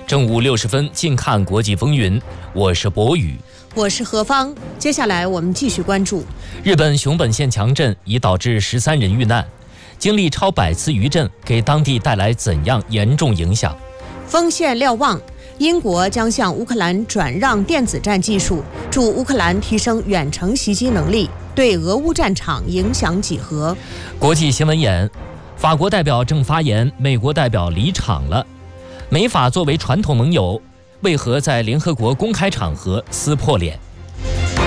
正午60分，近看国际风云。我是博宇， 我是何芳。接下来我们继续关注日本熊本县强震已导致13人遇难，经历超100次余震，给当地带来怎样严重影响？ 锋线瞭望，英国将向乌克兰转让电子战技术，助乌克兰提升远程袭击能力，对俄乌战场影响几何？ 国际新闻眼，法国代表正发言，美国代表离场了。美法作为传统盟友，为何在联合国公开场合撕破脸？